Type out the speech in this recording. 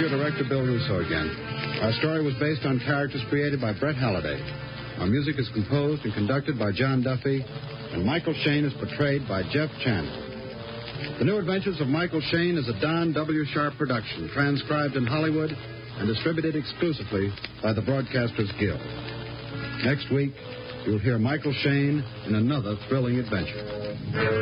your director, Bill Russo, again. Our story was based on characters created by Brett Halliday. Our music is composed and conducted by John Duffy, and Michael Shayne is portrayed by Jeff Channing. The New Adventures of Michael Shayne is a Don W. Sharp production, transcribed in Hollywood and distributed exclusively by the Broadcasters Guild. Next week, you'll hear Michael Shayne in another thrilling adventure.